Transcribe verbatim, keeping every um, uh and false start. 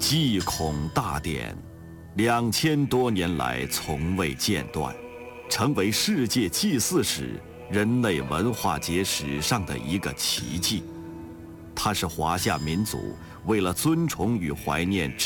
祭孔大典，两千多年来从未间断，成为世界祭祀史、人类文化节史上的一个奇迹。它是华夏民族为了尊崇与怀念